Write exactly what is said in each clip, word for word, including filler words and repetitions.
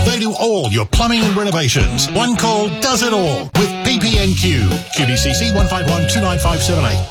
They do all your plumbing and renovations. One call does it all with P P N Q. Q B C C one five one two nine five seven eight.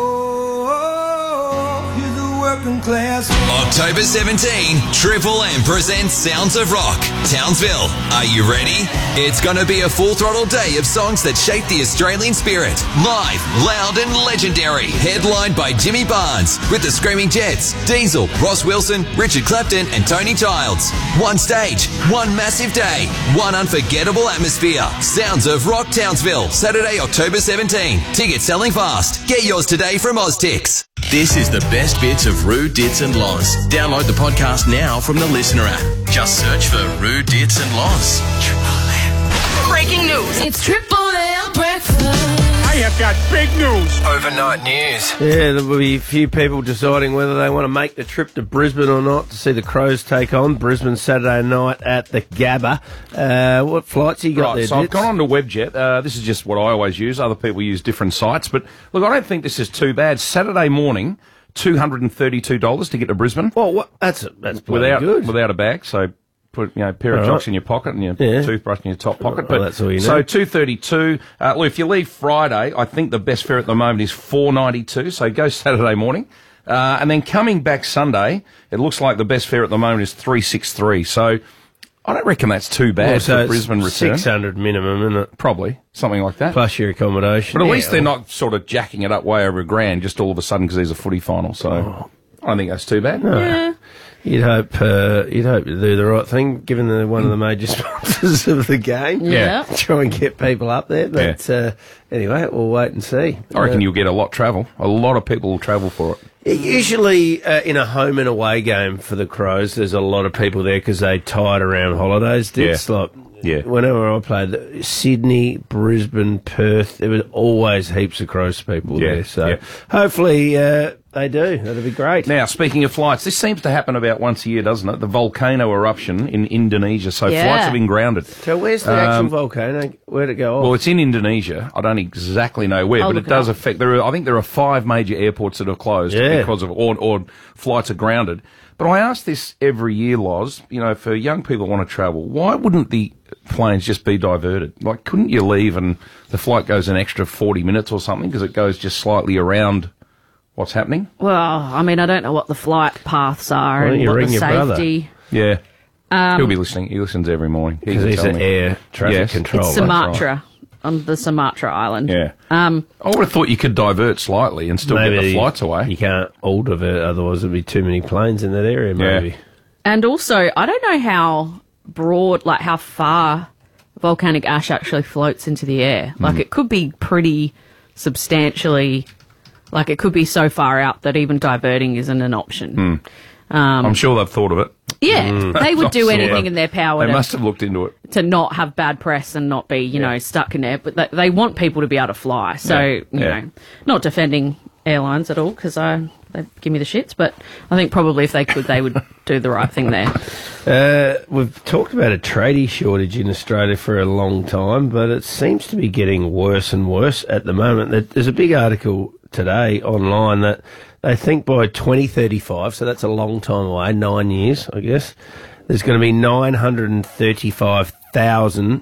Class. October seventeenth, Triple M presents Sounds of Rock, Townsville. Are you ready? It's going to be a full-throttle day of songs that shape the Australian spirit. Live, loud and legendary. Headlined by Jimmy Barnes with the Screaming Jets, Diesel, Ross Wilson, Richard Clapton and Tony Childs. One stage, one massive day, one unforgettable atmosphere. Sounds of Rock, Townsville, Saturday, October seventeenth. Tickets selling fast. Get yours today from Oztix. This is the best bits of Roo, Dits and Loz. Download the podcast now from the Listener app. Just search for Roo, Dits and Loz. Triple M. Breaking news. It's Triple M Breakfast. I have got big news. Overnight news. Yeah, there will be a few people deciding whether they want to make the trip to Brisbane or not to see the Crows take on Brisbane Saturday night at the Gabba. Uh, what flights you got right, there, so I've Dits? gone on to Webjet. Uh, this is just what I always use. Other people use different sites. But, look, I don't think this is too bad. Saturday morning, two hundred thirty-two dollars to get to Brisbane. Well, what? That's that's bloody without, good. Without a bag, so... Put you know a pair of All jocks right. in your pocket and your Yeah. toothbrush in your top pocket. Well, But that's all you so need. two thirty two. Uh, look, if you leave Friday, I think the best fare at the moment is four ninety two. So go Saturday morning, uh, and then coming back Sunday, it looks like the best fare at the moment is three six three. So I don't reckon that's too bad Well, so for Brisbane return. six hundred minimum, isn't it? Probably something like that. Plus your accommodation. But at Yeah, least they're well, not sort of jacking it up way over a grand just all of a sudden because there's a footy final. So Oh. I don't think that's too bad. No. You'd hope, uh, you'd hope to do the right thing, given they're one of the major sponsors of the game. Yeah. Try and get people up there. But uh, anyway, we'll wait and see. I reckon Uh, you'll get a lot travel. A lot of people will travel for it. Usually uh, in a home and away game for the Crows, there's a lot of people there because they tied around holidays. It's Yeah. like Yeah. whenever I played, the- Sydney, Brisbane, Perth, there was always heaps of Crows people Yeah, there. So yeah. hopefully uh, they do. That'll be great. Now, speaking of flights, this seems to happen about once a year, doesn't it? The volcano eruption in Indonesia. So Yeah. flights have been grounded. So where's the Um, actual volcano? Where'd it go off? Well, it's in Indonesia. I don't exactly know where, I'll but look it it does up. affect. There are, I think there are five major airports that are closed Yeah. because of or, or flights are grounded. But I ask this every year, Loz. You know, for young people who want to travel, why wouldn't the planes just be diverted? Like, couldn't you leave and the flight goes an extra forty minutes or something because it goes just slightly around what's happening? Well, I mean, I don't know what the flight paths are Why don't and you what ring the your brother? safety. Yeah. He'll be listening. He listens every morning. He Because can he's tell an me. air traffic Yes. controller. It's Sumatra, on the Sumatra Island. Yeah. Um, I would have thought you could divert slightly and still get the flights away. You can't all divert, otherwise there'd be too many planes in that area, maybe. Yeah. and also, I don't know how broad, like how far volcanic ash actually floats into the air. Hmm. Like, it could be pretty substantially, like, it could be so far out that even diverting isn't an option. Hmm. I'm sure they've thought of it. Yeah, they would do Sure. anything in their power They to, must have looked into it. to not have bad press and not be, you know, stuck in there. But they, they want people to be able to fly. So, Yeah, you yeah. know, not defending airlines at all because I they give me the shits. But I think probably if they could, they would do the right thing there. Uh, we've talked about a tradie shortage in Australia for a long time, but it seems to be getting worse and worse at the moment. There- There's a big article today online that they think by twenty thirty-five, so that's a long time away, nine years, I guess, there's going to be nine hundred thirty-five thousand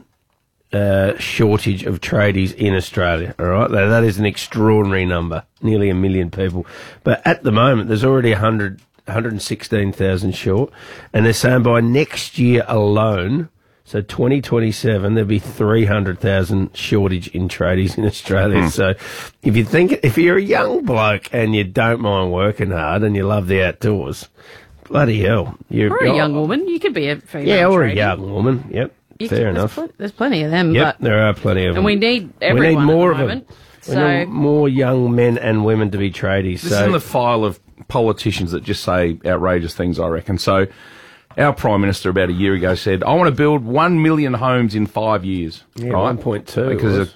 uh, shortage of tradies in Australia. All right, that, that is an extraordinary number, nearly a million people. But at the moment, there's already one hundred, one hundred sixteen thousand short, and they're saying by next year alone, so twenty twenty-seven, there'll be three hundred thousand shortage in tradies in Australia. So if you think, if you're a young bloke and you don't mind working hard and you love the outdoors, bloody hell. You're, Or a young woman, you could be a female. Yeah, or a tradie. young woman. Yep, You fair could- enough. There's, pl- there's plenty of them. Yep, but, there are plenty of them. and we need We everyone need more at the of moment. them. So We need more young men and women to be tradies. This so is in the file of politicians that just say outrageous things, I reckon. So our Prime Minister about a year ago said, I want to build one million homes in five years. yeah, right? one point two. Because